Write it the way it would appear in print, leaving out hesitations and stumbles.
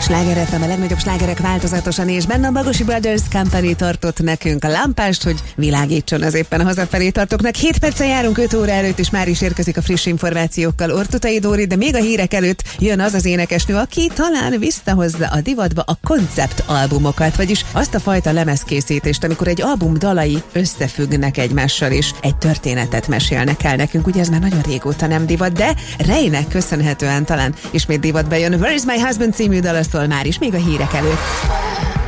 Sláger FM, a legnagyobb slágerek változatosan, és benne a Bagosi Brothers Company tartott nekünk a lámpást, hogy világítson az éppen a hazafelé tartóknak. 7 perccel járunk 5 óra előtt, és már is érkezik a friss információkkal Ortutai Dóri, de még a hírek előtt jön az az énekesnő, aki talán visszahozza a divatba a konceptalbumokat, vagyis azt a fajta lemezkészítést, amikor egy album dalai összefüggnek egymással, és egy történetet mesélnek el nekünk. Ugye ez már nagyon régóta nem divat, de Raynek köszönhetően talán ismét divatba jön. Where is my husband című dal, szól már is, még a hírek előtt.